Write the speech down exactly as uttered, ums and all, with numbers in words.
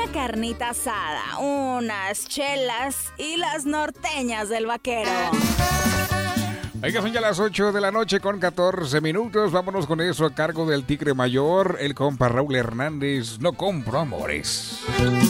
carnita asada, unas chelas y las norteñas del vaquero. Oiga, son ya las ocho de la noche con catorce minutos. Vámonos con eso a cargo del Tigre Mayor, el compa Raúl Hernández. No compro amores.